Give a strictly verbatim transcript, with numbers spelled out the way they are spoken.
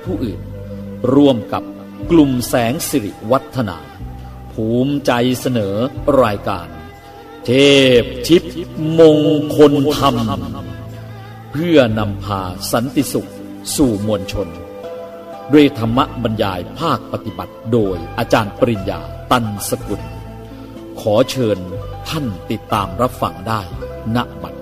ผู้อื่นร่วมกับกลุ่มแสงสิริวัฒนาภูมิใจเสนอรายการเทพทิพย์มงคลธรรมเพื่อนำพาสันติสุขสู่มวลชนด้วยธรรมบรรยายภาคปฏิบัติโดยอาจารย์ปริญญาตันสกุลขอเชิญท่านติดตามรับฟังได้ณบัด